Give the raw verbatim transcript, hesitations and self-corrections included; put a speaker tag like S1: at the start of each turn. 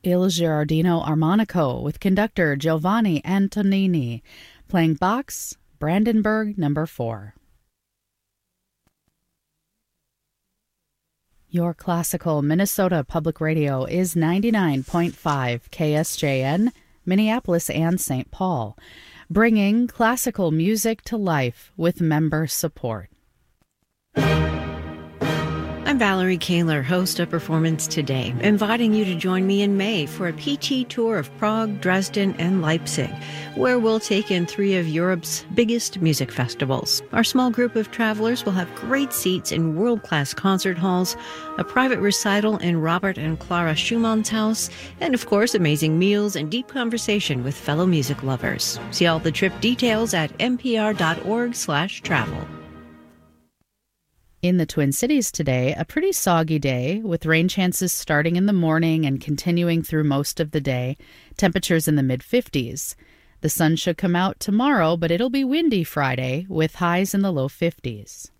S1: Il Girardino Armonico with conductor Giovanni Antonini, playing Bach's Brandenburg Number four. Your classical Minnesota Public Radio is ninety-nine point five K S J N, Minneapolis and Saint Paul, bringing classical music to life with member support.
S2: I'm Valerie Kaler, host of Performance Today, inviting you to join me in May for a P T tour of Prague, Dresden, and Leipzig, where we'll take in three of Europe's biggest music festivals. Our small group of travelers will have great seats in world-class concert halls, a private recital in Robert and Clara Schumann's house, and of course, amazing meals and deep conversation with fellow music lovers. See all the trip details at npr.org slash travel.
S1: In the Twin Cities today, a pretty soggy day with rain chances starting in the morning and continuing through most of the day. Temperatures in the mid-fifties. The sun should come out tomorrow, but it'll be windy Friday with highs in the low fifties.